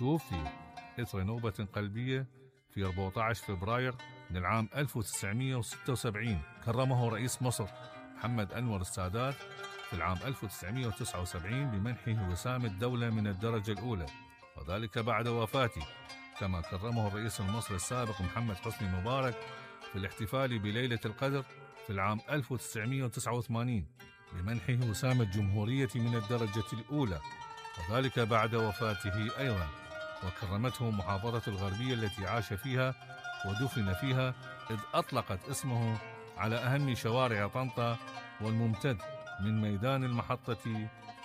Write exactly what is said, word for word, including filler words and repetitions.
توفي إثر نوبة قلبية في أربعة عشر فبراير من العام ألف وتسعمئة وستة وسبعين. كرمه رئيس مصر محمد أنور السادات في العام ألف وتسعمئة وتسعة وسبعين بمنحه وسام الدولة من الدرجة الأولى، وذلك بعد وفاته. كما كرمه الرئيس المصري السابق محمد حسني مبارك في الاحتفال بليلة القدر في العام ألف وتسعمئة وتسعة وثمانين بمنحه وسام الجمهورية من الدرجة الأولى، وذلك بعد وفاته أيضا. وكرمته محافظة الغربية التي عاش فيها ودفن فيها، إذ أطلقت اسمه على أهم شوارع طنطا والممتد من ميدان المحطة